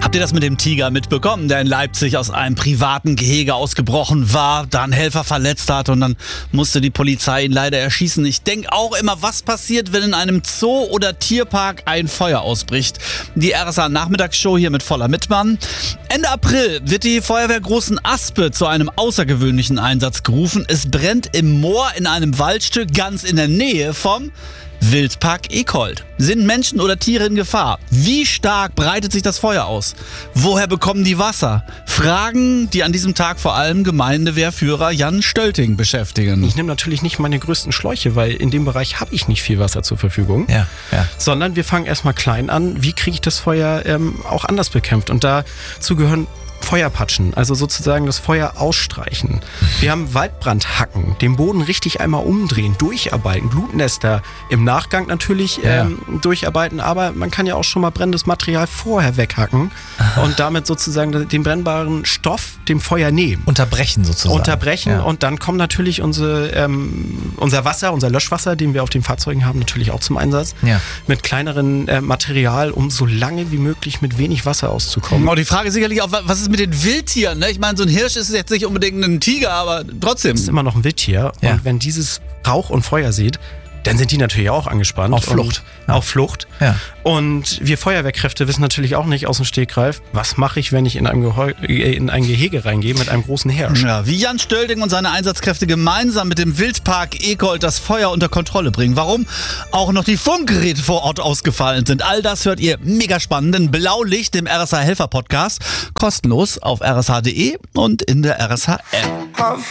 Habt ihr das mit dem Tiger mitbekommen, der in Leipzig aus einem privaten Gehege ausgebrochen war, da einen Helfer verletzt hat und dann musste die Polizei ihn leider erschießen? Ich denke auch immer, was passiert, wenn in einem Zoo oder Tierpark ein Feuer ausbricht? Die RSA Nachmittagsshow hier mit Voller Mittmann. Ende April wird die Feuerwehr Großen Aspe zu einem außergewöhnlichen Einsatz gerufen. Es brennt im Moor in einem Waldstück ganz in der Nähe vom Wildpark Ekold. Sind Menschen oder Tiere in Gefahr? Wie stark breitet sich das Feuer aus? Woher bekommen die Wasser? Fragen, die an diesem Tag vor allem Gemeindewehrführer Jan Stölting beschäftigen. Ich nehme natürlich nicht meine größten Schläuche, weil in dem Bereich habe ich nicht viel Wasser zur Verfügung. Ja. Sondern wir fangen erstmal klein an. Wie kriege ich das Feuer auch anders bekämpft? Und dazu gehören Feuerpatschen, also sozusagen das Feuer ausstreichen. Wir haben Waldbrandhacken, den Boden richtig einmal umdrehen, durcharbeiten, Blutnester im Nachgang natürlich durcharbeiten, aber man kann ja auch schon mal brennendes Material vorher weghacken und damit sozusagen den brennbaren Stoff dem Feuer nehmen. Unterbrechen sozusagen. Und dann kommt natürlich unser Wasser, unser Löschwasser, den wir auf den Fahrzeugen haben, natürlich auch zum Einsatz. Ja. Mit kleineren Material, um so lange wie möglich mit wenig Wasser auszukommen. Oh, die Frage ist sicherlich auch, was ist mit den Wildtieren? Ne? Ich meine, so ein Hirsch ist jetzt nicht unbedingt ein Tiger, aber trotzdem. Das ist immer noch ein Wildtier. Ja. Und wenn dieses Rauch und Feuer sieht, dann sind die natürlich auch angespannt. Auf Flucht. Auf Flucht. Ja. Und wir Feuerwehrkräfte wissen natürlich auch nicht aus dem Stegreif, was mache ich, wenn ich in ein Gehege reingehe mit einem großen Hirsch. Ja, wie Jan Stölting und seine Einsatzkräfte gemeinsam mit dem Wildpark Ekold das Feuer unter Kontrolle bringen. Warum auch noch die Funkgeräte vor Ort ausgefallen sind. All das hört ihr mega spannenden Blaulicht im RSA Helfer Podcast. Kostenlos auf rsh.de und in der RSA App.